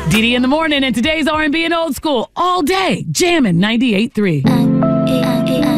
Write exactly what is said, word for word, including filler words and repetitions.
Dee Dee in the morning, and today's R and B and old school all day, jamming ninety-eight point three.